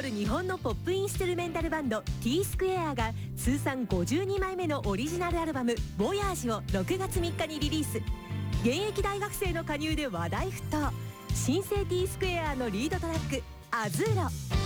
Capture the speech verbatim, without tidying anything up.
誇る日本のポップインストゥルメンタルバンド T スクエアが通算ごじゅうにまいめのオリジナルアルバム「ボヤージュ」をろくがつみっかにリリース。現役大学生の加入で話題沸騰。新生 T スクエアのリードトラック「アズーロ」。